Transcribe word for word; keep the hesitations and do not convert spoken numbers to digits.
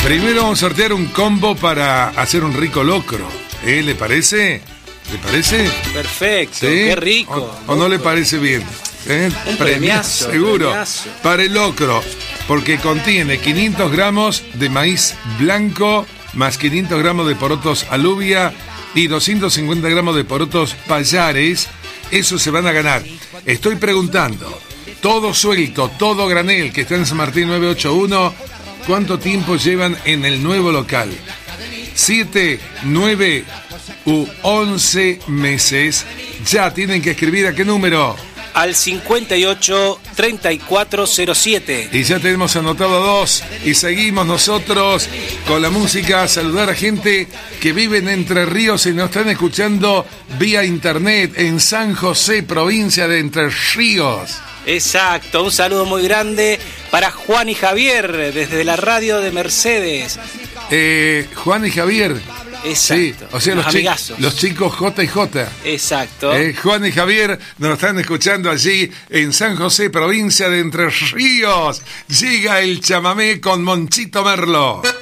Primero vamos a sortear un combo para hacer un rico locro. ¿Eh? ¿Le parece? ¿Le parece? Perfecto, ¿Sí? qué rico. ¿O, o no le parece bien? ¿Eh? Un Premiazo, premiazo, seguro. premiazo. Para el locro, porque contiene quinientos gramos de maíz blanco, más quinientos gramos de porotos alubia y doscientos cincuenta gramos de porotos payares. Eso se van a ganar. Estoy preguntando, todo suelto, todo granel, que está en San Martín nueve ocho uno, ¿cuánto tiempo llevan en el nuevo local? siete, nueve u once meses. Ya tienen que escribir a qué número. Al cincuenta y ocho, treinta y cuatro cero siete. Y ya tenemos anotado dos. Y seguimos nosotros con la música. Saludar a gente que vive en Entre Ríos y nos están escuchando vía internet en San José, provincia de Entre Ríos. Exacto, un saludo muy grande para Juan y Javier desde la radio de Mercedes. Eh, Juan y Javier. Exacto. Sí, o sea, los, chi- los chicos J y J. Exacto. Eh, Juan y Javier nos están escuchando allí en San José, provincia de Entre Ríos. Llega el chamamé con Monchito Merlo.